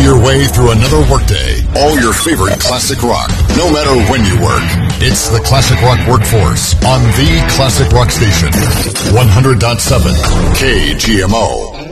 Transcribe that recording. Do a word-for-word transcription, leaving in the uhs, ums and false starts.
your way through another workday. All your favorite classic rock, no matter when you work. It's the Classic Rock Workforce on the Classic Rock Station. one hundred point seven K G M O.